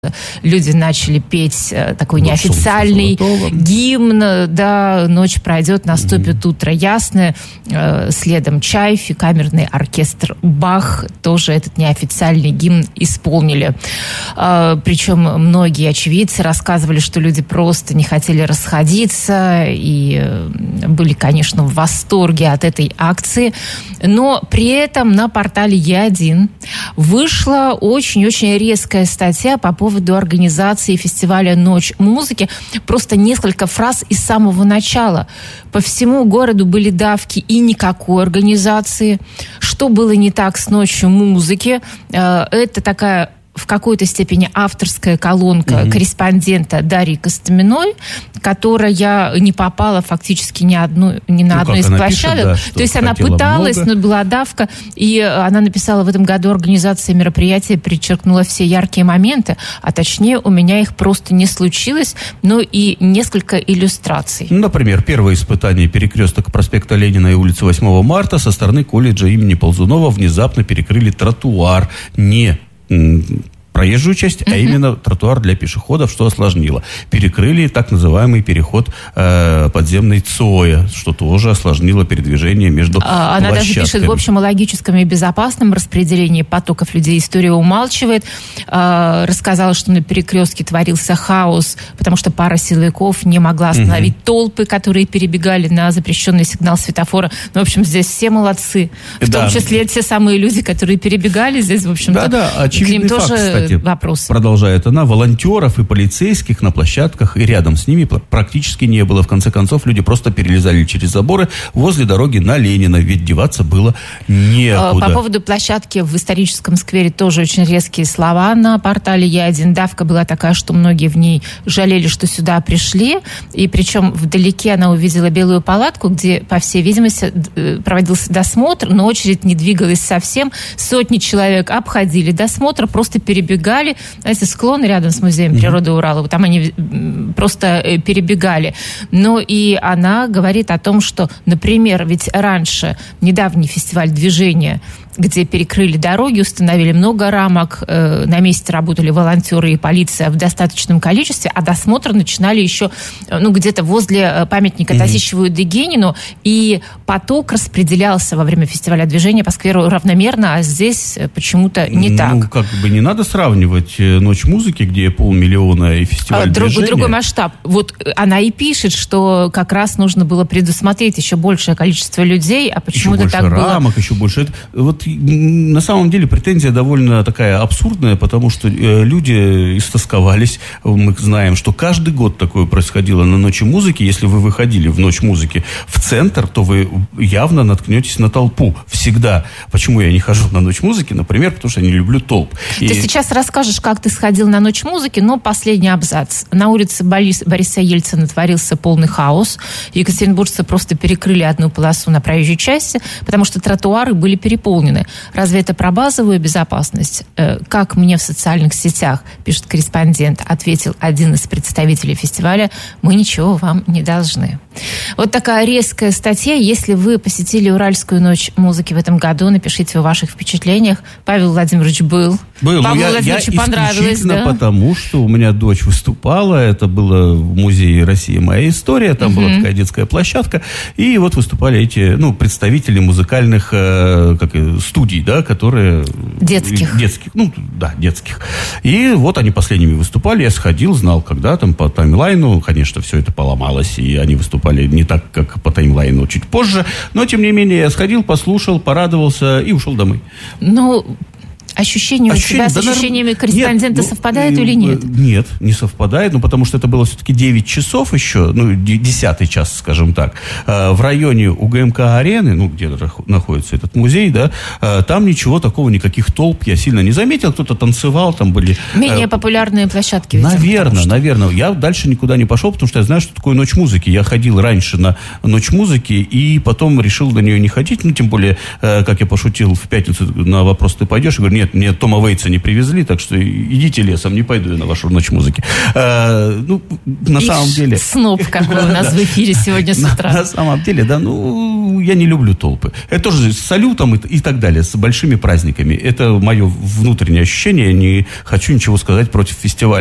люди начали петь такой неофициальный гимн, да, ночь пройдет, наступит утро ясное, следом Чайф и камерный оркестр Бах тоже этот неофициальный гимн исполнили. Причем многие очевидцы рассказывали, что люди просто не хотели расходиться и были, конечно, в восторге от этой акции. Но при этом на портале Е1 вышла очень-очень резкая статья по поводу организации фестиваля «Ночь музыки». Просто несколько фраз из самого начала. По всему городу были давки и никакой организации. Что было не так с «Ночью музыки»? Это такая в какой-то степени авторская колонка корреспондента Дарьи Костоминой, которая не попала фактически ни на одну из площадок. Да, то есть она пыталась, много. Но была давка, и она написала: в этом году организация мероприятия перечеркнула все яркие моменты, а точнее у меня их просто не случилось, но и несколько иллюстраций. Например, первое испытание: перекресток проспекта Ленина и улицы 8 марта со стороны колледжа имени Ползунова внезапно перекрыли тротуар, не проезжую часть, а именно тротуар для пешеходов, что осложнило. Перекрыли так называемый переход подземной Цоя, что тоже осложнило передвижение между площадками. Она даже пишет: в общем, о логическом и безопасном распределении потоков людей история умалчивает. Рассказала, что на перекрестке творился хаос, потому что пара силовиков не могла остановить толпы, которые перебегали на запрещенный сигнал светофора. Ну, в общем, здесь все молодцы. В том числе те самые люди, которые перебегали. Здесь, в общем-то, к ним тоже... Кстати, вопрос. Продолжает она: волонтеров и полицейских на площадках и рядом с ними практически не было. В конце концов, люди просто перелезали через заборы возле дороги на Ленина, ведь деваться было некуда. По поводу площадки в историческом сквере тоже очень резкие слова на портале Е1. Давка была такая, что многие в ней жалели, что сюда пришли. И причем вдалеке она увидела белую палатку, где, по всей видимости, проводился досмотр, но очередь не двигалась совсем. Сотни человек обходили досмотр, просто перебегали. Знаете, склон рядом с музеем природы Урала, там они просто перебегали. Но и она говорит о том, что, например, ведь раньше недавний фестиваль движения, где перекрыли дороги, установили много рамок, на месте работали волонтеры и полиция в достаточном количестве, а досмотр начинали еще где-то возле памятника Тасищеву и Дегенину, и поток распределялся во время фестиваля движения по скверу равномерно, а здесь почему-то не так. Как бы не надо сравнивать «Ночь музыки», где 500 000 и фестиваль движения. Другой масштаб. Вот она и пишет, что как раз нужно было предусмотреть еще большее количество людей, а почему-то так было. Еще больше рамок, еще больше... Вот на самом деле претензия довольно такая абсурдная, потому что люди истосковались. Мы знаем, что каждый год такое происходило на Ночи музыки. Если вы выходили в Ночь музыки в центр, то вы явно наткнетесь на толпу. Всегда. Почему я не хожу на Ночь музыки? Например, потому что я не люблю толп. Ты сейчас расскажешь, как ты сходил на Ночь музыки, но последний абзац. На улице Бориса Ельцина творился полный хаос. Екатеринбуржцы просто перекрыли одну полосу на проезжей части, потому что тротуары были переполнены. Разве это про базовую безопасность? Как мне в социальных сетях, пишет корреспондент, ответил один из представителей фестиваля: мы ничего вам не должны. Вот такая резкая статья. Если вы посетили Уральскую ночь музыки в этом году, напишите о ваших впечатлениях. Павел Владимирович был. Павлу Владимировичу понравилось, да? Потому что у меня дочь выступала, это было в музее «Россия. Моя история», там была такая детская площадка, и вот выступали эти, представители музыкальных студий, да, которые... Детских. Детских. И вот они последними выступали, я сходил, знал, когда там по таймлайну, конечно, все это поломалось, и они выступали не так, как по таймлайну, чуть позже, но, тем не менее, я сходил, послушал, порадовался и ушел домой. Ощущения у тебя с ощущениями корреспондента совпадают или нет? Нет, не совпадает, потому что это было все-таки 9 часов еще, 10-й час, скажем так, в районе УГМК-арены, где находится этот музей, да, там ничего такого, никаких толп я сильно не заметил, кто-то танцевал, там были... Менее популярные площадки. Наверное. Я дальше никуда не пошел, потому что я знаю, что такое Ночь музыки. Я ходил раньше на Ночь музыки, и потом решил на нее не ходить, тем более, как я пошутил в пятницу на вопрос: ты пойдешь? Я говорю: нет, мне Тома Вейтса не привезли, так что идите лесом, не пойду я на вашу ночь музыки. Ну, на самом деле... Сноб какой у нас в эфире сегодня с утра. На самом деле, да, ну, я не люблю толпы. Это тоже с салютом и так далее, с большими праздниками. Это мое внутреннее ощущение, не хочу ничего сказать против фестиваля.